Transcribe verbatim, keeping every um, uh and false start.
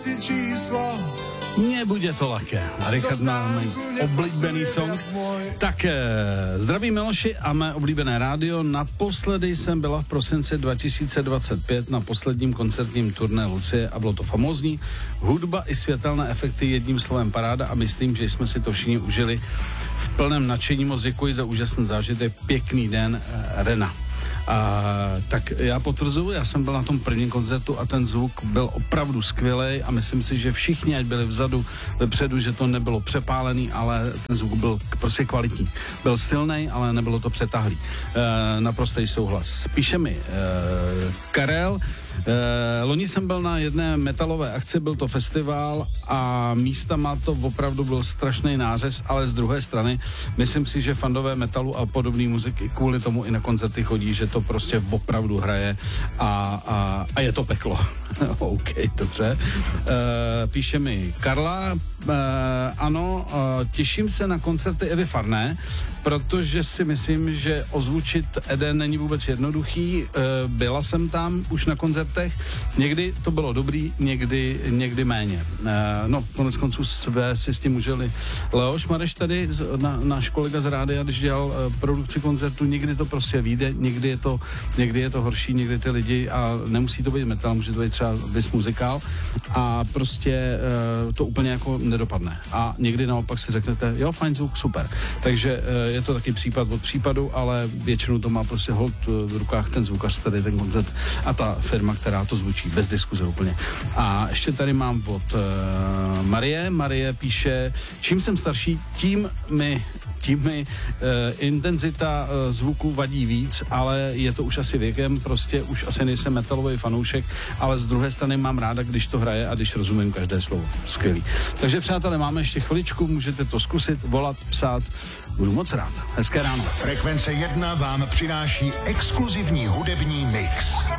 Nebude to laké. Richard má oblíbený song. Tak zdraví Miloši a mé oblíbené rádio. Naposledy jsem byla v prosinci dva tisíce dvacet pět na posledním koncertním turné Lucie a bylo to famózní. Hudba i světelné efekty, jedním slovem paráda, a myslím, že jsme si to všichni užili v plném nadšení. Moc děkuji za úžasný zážitek. Pěkný den, Rena. A tak já potvrzuji, já jsem byl na tom prvním koncertu a ten zvuk byl opravdu skvělej a myslím si, že všichni, ať byli vzadu, vepředu, že to nebylo přepálený, ale ten zvuk byl prostě kvalitní. Byl silnej, ale nebylo to přetahlý. E, naprostý souhlas. Píše mi e, Karel, e, loni jsem byl na jedné metalové akci, byl to festival a místama to opravdu byl strašný nářez, ale z druhé strany myslím si, že fandové metalu a podobné muziky kvůli tomu i na koncerty chodí, že to prostě opravdu hraje a, a, a je to peklo. OK, dobře. E, píše mi Karla, e, ano, e, těším se na koncerty Evy Farné, protože si myslím, že ozvučit Eden není vůbec jednoduchý. E, byla jsem tam už na koncertech, někdy to bylo dobrý, někdy, někdy méně. E, no, konec konců své si s tím užili Leoš Mareš tady, na, náš kolega z rádia, když dělal e, produkci koncertu, někdy to prostě vyjde, někdy je to, někdy je to horší, někdy ty lidi, a nemusí to být metal, může to být třeba vys muzikál a prostě e, to úplně jako nedopadne. A někdy naopak si řeknete, jo, fajn zvuk, super. Takže e, je to taky případ od případu, ale většinou to má prostě hold v rukách ten zvukař, tady ten koncert a ta firma, která to zvučí, bez diskuze úplně. A ještě tady mám od e, Marie. Marie píše, čím jsem starší, tím mi tím mi e, intenzita e, zvuku vadí víc, ale je to už asi věkem, prostě už asi nejsem metalový fanoušek, ale z druhé strany mám ráda, když to hraje a když rozumím každé slovo. Skvělý. Takže přátelé, máme ještě chviličku, můžete to zkusit, volat, psát, budu moc rád. Hezké ráno. Frekvence jedna vám přináší exkluzivní hudební mix.